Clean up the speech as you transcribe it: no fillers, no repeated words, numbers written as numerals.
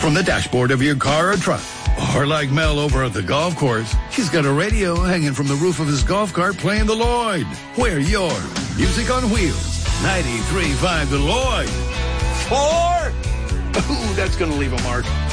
from the dashboard of your car or truck. Or like Mel over at the golf course, he's got a radio hanging from the roof of his golf cart playing the Lloyd. We're your Music on Wheels. 93.5 The Lloyd. 4? Ooh, that's going to leave a mark.